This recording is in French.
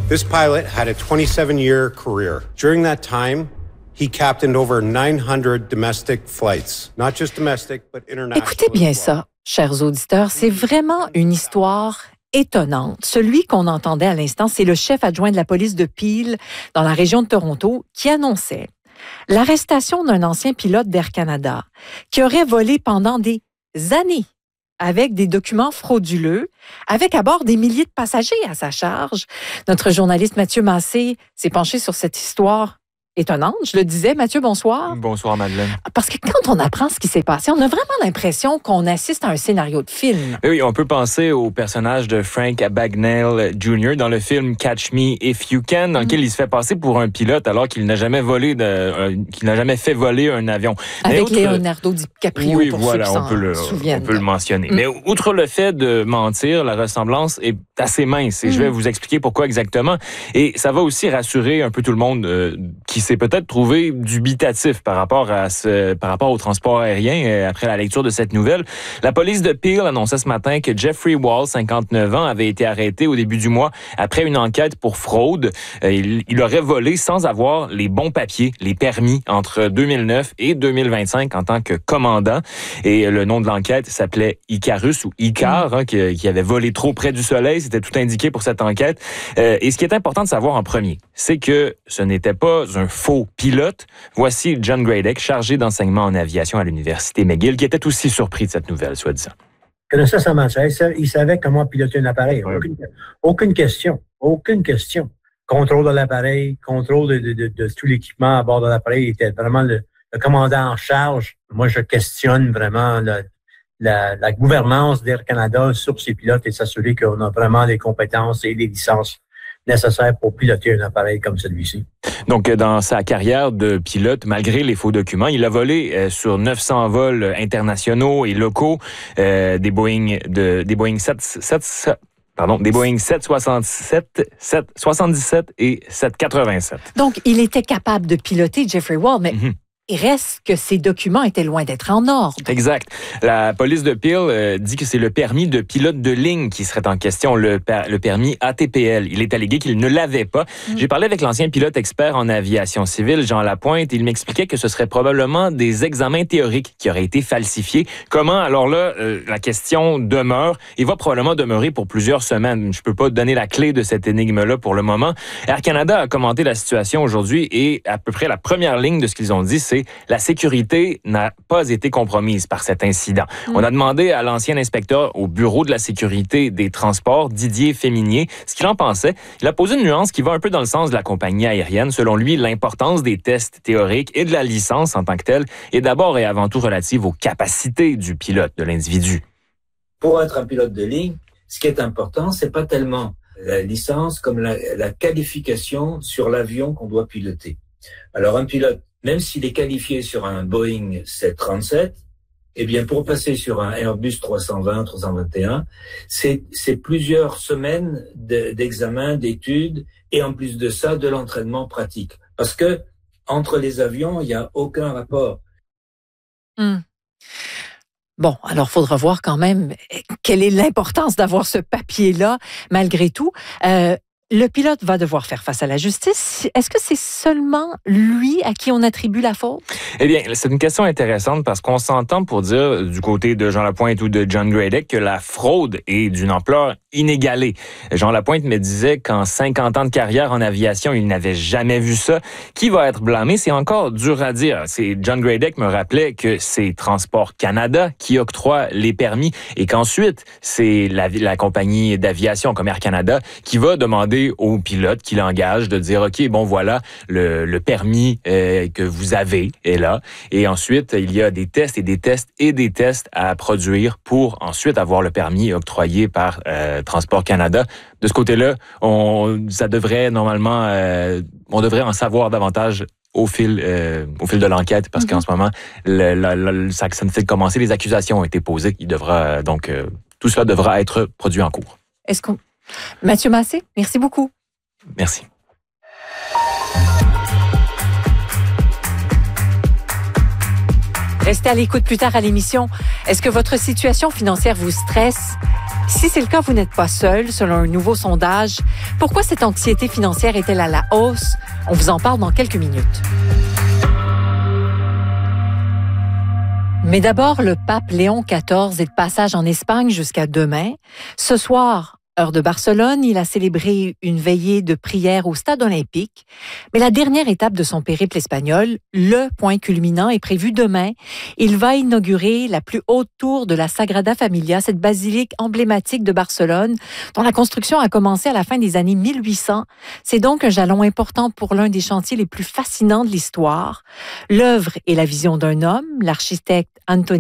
This pilot had a 27-year career. During that time, he captained over 900 domestic flights, not just domestic, but international. Écoutez bien ça, chers auditeurs, c'est vraiment une histoire étonnante. Celui qu'on entendait à l'instant, c'est le chef adjoint de la police de Peel, dans la région de Toronto, qui annonçait l'arrestation d'un ancien pilote d'Air Canada qui aurait volé pendant des années avec des documents frauduleux, avec à bord des milliers de passagers à sa charge. Notre journaliste Mathieu Massé s'est penché sur cette histoire étonnante, je le disais. Mathieu, bonsoir. Bonsoir, Madeleine. Parce que quand on apprend ce qui s'est passé, on a vraiment l'impression qu'on assiste à un scénario de film. Oui, on peut penser au personnage de Frank Abagnale Jr. dans le film Catch Me If You Can, dans lequel il se fait passer pour un pilote alors qu'il n'a jamais fait voler un avion. Avec Leonardo DiCaprio, oui, pour voilà, ceux qui on peut le mentionner. Mais outre le fait de mentir, la ressemblance est assez mince. Et je vais vous expliquer pourquoi exactement. Et ça va aussi rassurer un peu tout le monde qui s'est peut-être trouvé dubitatif par rapport au transport aérien après la lecture de cette nouvelle. La police de Peel annonçait ce matin que Jeffrey Wall, 59 ans, avait été arrêté au début du mois après une enquête pour fraude. Il aurait volé sans avoir les bons papiers, les permis, entre 2009 et 2025 en tant que commandant. Et le nom de l'enquête s'appelait Icarus ou Icar, qui avait volé trop près du soleil. C'était tout indiqué pour cette enquête. Et ce qui est important de savoir en premier, c'est que ce n'était pas un faux pilote. Voici John Gradek, chargé d'enseignement en aviation à l'Université McGill, qui était aussi surpris de cette nouvelle, soi-disant. Il connaissait sa matière. Il savait comment piloter un appareil. Oui. Aucune question. Contrôle de l'appareil, contrôle de tout l'équipement à bord de l'appareil. Il était vraiment le commandant en charge. Moi, je questionne vraiment la gouvernance d'Air Canada sur ses pilotes et s'assurer qu'on a vraiment les compétences et les licences nécessaires pour piloter un appareil comme celui-ci. Donc, dans sa carrière de pilote, malgré les faux documents, il a volé sur 900 vols internationaux et locaux des Boeing 777 et 787. Donc, il était capable de piloter Jeffrey Wall, mais il reste que ces documents étaient loin d'être en ordre. Exact. La police de Peel dit que c'est le permis de pilote de ligne qui serait en question, le permis ATPL. Il est allégué qu'il ne l'avait pas. J'ai parlé avec l'ancien pilote expert en aviation civile, Jean Lapointe. Il m'expliquait que ce serait probablement des examens théoriques qui auraient été falsifiés. Comment? Alors là, la question demeure et va probablement demeurer pour plusieurs semaines. Je peux pas donner la clé de cette énigme-là pour le moment. Air Canada a commenté la situation aujourd'hui et à peu près la première ligne de ce qu'ils ont dit, c'est la sécurité n'a pas été compromise par cet incident. On a demandé à l'ancien inspecteur au Bureau de la sécurité des transports, Didier Féminier, ce qu'il en pensait. Il a posé une nuance qui va un peu dans le sens de la compagnie aérienne. Selon lui, l'importance des tests théoriques et de la licence en tant que telle est d'abord et avant tout relative aux capacités du pilote, de l'individu. Pour être un pilote de ligne, ce qui est important, c'est pas tellement la licence comme la qualification sur l'avion qu'on doit piloter. Alors un pilote, même s'il est qualifié sur un Boeing 737, eh bien, pour passer sur un Airbus 320, 321, c'est plusieurs semaines d'examen, d'études, et en plus de ça, de l'entraînement pratique. Parce que, entre les avions, il n'y a aucun rapport. Bon, alors, il faudra voir quand même quelle est l'importance d'avoir ce papier-là, malgré tout. Le pilote va devoir faire face à la justice. Est-ce que c'est seulement lui à qui on attribue la faute? Eh bien, c'est une question intéressante parce qu'on s'entend pour dire, du côté de Jean Lapointe ou de John Gradek, que la fraude est d'une ampleur inégalée. Jean Lapointe me disait qu'en 50 ans de carrière en aviation, il n'avait jamais vu ça. Qui va être blâmé? C'est encore dur à dire. John Gradek me rappelait que c'est Transport Canada qui octroie les permis et qu'ensuite, c'est la compagnie d'aviation comme Air Canada qui va demander au pilote qui l'engage de dire, OK, bon, voilà, le permis que vous avez est là. Et ensuite, il y a des tests et des tests et des tests à produire pour ensuite avoir le permis octroyé par Transport Canada. De ce côté-là, ça devrait normalement, on devrait en savoir davantage au fil de l'enquête, parce qu'en ce moment, ça ne fait que commencer, les accusations ont été posées. Il devra donc tout cela devra être produit en cours. Mathieu Massé, merci beaucoup. Merci. Restez à l'écoute plus tard à l'émission. Est-ce que votre situation financière vous stresse? Si c'est le cas, vous n'êtes pas seul. Selon un nouveau sondage, pourquoi cette anxiété financière est-elle à la hausse? On vous en parle dans quelques minutes. Mais d'abord, le pape Léon XIV est de passage en Espagne jusqu'à demain. Ce soir, heure de Barcelone, il a célébré une veillée de prière au stade olympique. Mais la dernière étape de son périple espagnol, le point culminant, est prévu demain. Il va inaugurer la plus haute tour de la Sagrada Familia, cette basilique emblématique de Barcelone, dont la construction a commencé à la fin des années 1800. C'est donc un jalon important pour l'un des chantiers les plus fascinants de l'histoire. L'œuvre est la vision d'un homme, l'architecte Antoni